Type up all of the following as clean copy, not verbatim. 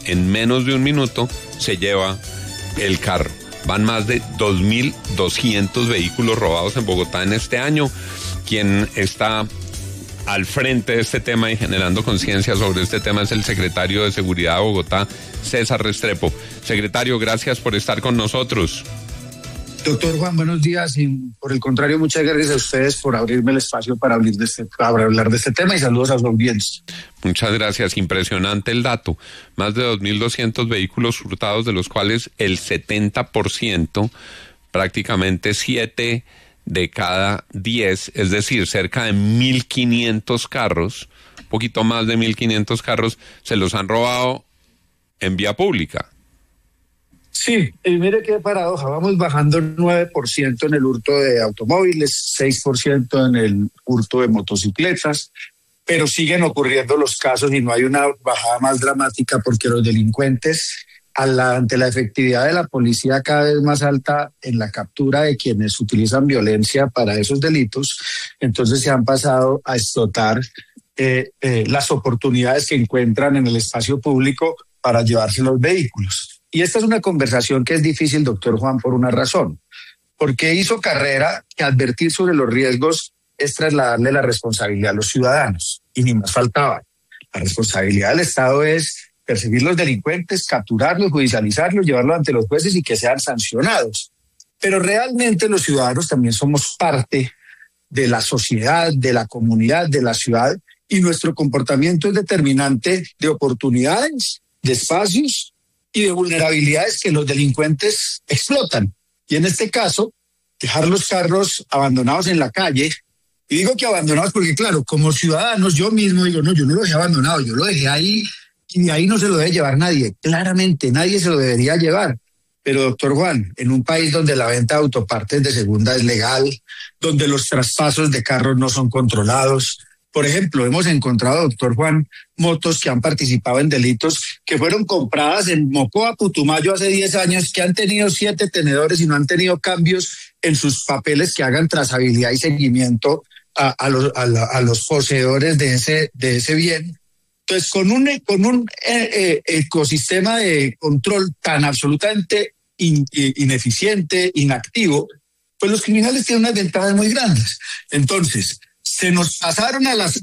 en menos de un minuto se lleva el carro. Van más de 2.200 vehículos robados en Bogotá en este año. Quien está al frente de este tema y generando conciencia sobre este tema es el secretario de Seguridad de Bogotá, César Restrepo. Secretario, gracias por estar con nosotros. Doctor Juan, buenos días, y por el contrario, muchas gracias a ustedes por abrirme el espacio para hablar de este tema, y saludos a su audiencia. Muchas gracias, impresionante el dato. Más de 2.200 vehículos hurtados, de los cuales el 70%, prácticamente 7 de cada 10, es decir, cerca de 1.500 carros, un poquito más de 1.500 carros, se los han robado en vía pública. Sí, y mire qué paradoja, vamos bajando 9% en el hurto de automóviles, 6% en el hurto de motocicletas, pero siguen ocurriendo los casos y no hay una bajada más dramática porque los delincuentes, ante la efectividad de la policía cada vez más alta en la captura de quienes utilizan violencia para esos delitos, entonces se han pasado a explotar las oportunidades que encuentran en el espacio público para llevarse los vehículos. Y esta es una conversación que es difícil, doctor Juan, por una razón. Porque hizo carrera que advertir sobre los riesgos es trasladarle la responsabilidad a los ciudadanos. Y ni más faltaba. La responsabilidad del Estado es perseguir los delincuentes, capturarlos, judicializarlos, llevarlos ante los jueces y que sean sancionados. Pero realmente los ciudadanos también somos parte de la sociedad, de la comunidad, de la ciudad, y nuestro comportamiento es determinante de oportunidades, de espacios y de vulnerabilidades que los delincuentes explotan. Y en este caso, dejar los carros abandonados en la calle, y digo que abandonados porque claro, como ciudadanos yo mismo digo, no, yo no lo dejé abandonado, yo lo dejé ahí y de ahí no se lo debe llevar nadie. Claramente nadie se lo debería llevar. Pero doctor Juan, en un país donde la venta de autopartes de segunda es legal, donde los traspasos de carros no son controlados, por ejemplo, hemos encontrado, doctor Juan, motos que han participado en delitos que fueron compradas en Mocoa, Putumayo hace 10 años, que han tenido 7 tenedores y no han tenido cambios en sus papeles que hagan trazabilidad y seguimiento a los poseedores de ese bien. Entonces, con un ecosistema de control tan absolutamente ineficiente, inactivo, pues los criminales tienen unas ventajas muy grandes. Entonces, se nos pasaron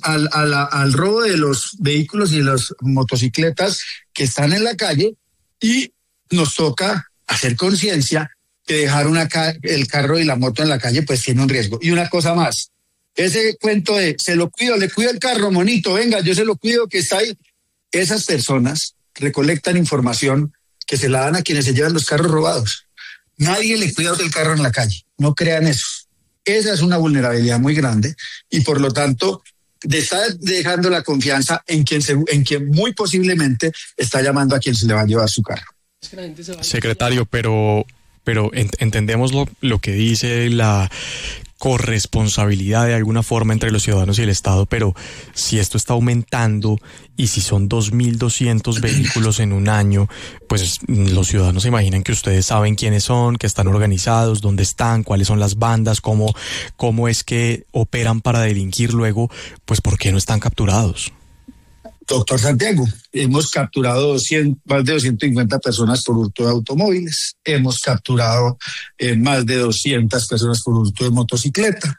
al robo de los vehículos y de las motocicletas que están en la calle, y nos toca hacer conciencia que dejar el carro y la moto en la calle pues tiene un riesgo. Y una cosa más, ese cuento de se lo cuido, le cuido el carro, monito, venga, yo se lo cuido que está ahí. Esas personas recolectan información que se la dan a quienes se llevan los carros robados. Nadie le cuida el carro en la calle, no crean eso. Esa es una vulnerabilidad muy grande y por lo tanto está dejando la confianza en quien muy posiblemente está llamando a quien se le va a llevar su carro. Secretario, pero entendemos lo que dice la corresponsabilidad de alguna forma entre los ciudadanos y el Estado, pero si esto está aumentando y si son 2.200 vehículos en un año, pues los ciudadanos se imaginan que ustedes saben quiénes son, que están organizados, dónde están, cuáles son las bandas, cómo es que operan para delinquir luego, pues ¿por qué no están capturados? Doctor Santiago, hemos capturado más de 250 personas por hurto de automóviles, hemos capturado más de 200 personas por hurto de motocicleta,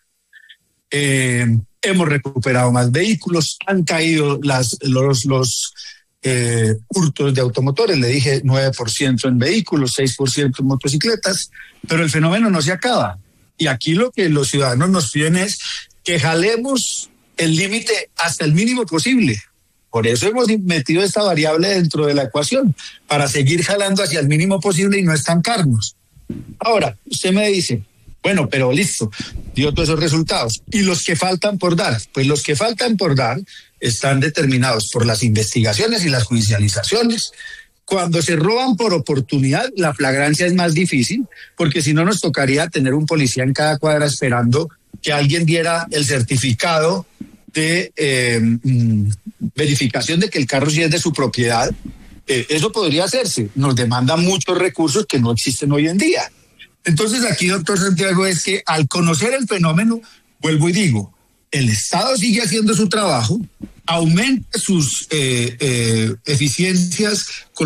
hemos recuperado más vehículos, han caído los hurtos de automotores, le dije 9% en vehículos, 6% en motocicletas, pero el fenómeno no se acaba. Y aquí lo que los ciudadanos nos piden es que jalemos el límite hasta el mínimo posible. Por eso hemos metido esta variable dentro de la ecuación, para seguir jalando hacia el mínimo posible y no estancarnos. Ahora, usted me dice, bueno, pero listo, dio todos esos resultados. ¿Y los que faltan por dar? Pues los que faltan por dar están determinados por las investigaciones y las judicializaciones. Cuando se roban por oportunidad, la flagrancia es más difícil, porque si no nos tocaría tener un policía en cada cuadra esperando que alguien diera el certificado de verificación de que el carro sí es de su propiedad. Eso podría hacerse. Nos demanda muchos recursos que no existen hoy en día. Entonces aquí, doctor Santiago, es que al conocer el fenómeno, vuelvo y digo, el Estado sigue haciendo su trabajo, aumenta sus eficiencias con